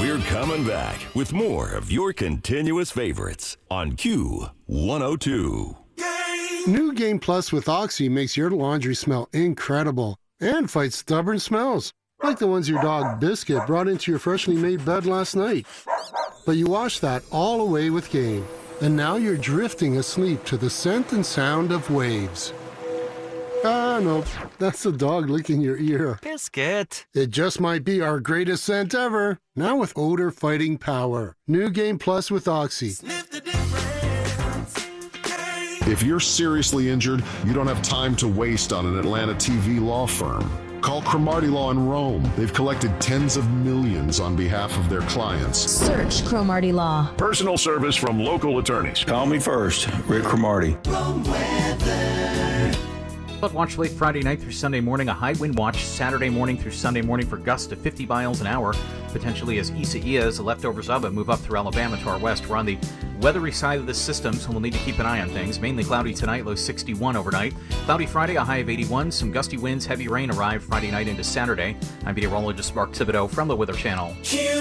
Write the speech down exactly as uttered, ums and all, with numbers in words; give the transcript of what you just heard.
We're coming back with more of your continuous favorites on Q one oh two. New Game Plus with Oxy makes your laundry smell incredible and fights stubborn smells, like the ones your dog Biscuit brought into your freshly made bed last night. But you wash that all away with Game, and now you're drifting asleep to the scent and sound of waves. Ah, no, that's the dog licking your ear. Biscuit. It just might be our greatest scent ever, now with odor-fighting power. New Game Plus with Oxy. Sniff the difference. If you're seriously injured, you don't have time to waste on an Atlanta T V law firm. Call Cromartie Law in Rome. They've collected tens of millions on behalf of their clients. Search Cromartie Law. Personal service from local attorneys. Call me first, Rick Cromartie. Wrong weather. Flood watch late Friday night through Sunday morning. A high wind watch Saturday morning through Sunday morning for gusts to fifty miles an hour, potentially as Isaias, the leftovers of it, move up through Alabama to our west. We're on the weathery side of the system, so we'll need to keep an eye on things. Mainly cloudy tonight, low sixty-one overnight. Cloudy Friday, a high of eighty-one. Some gusty winds, heavy rain arrive Friday night into Saturday. I'm meteorologist Mark Thibodeau from the Weather Channel. Q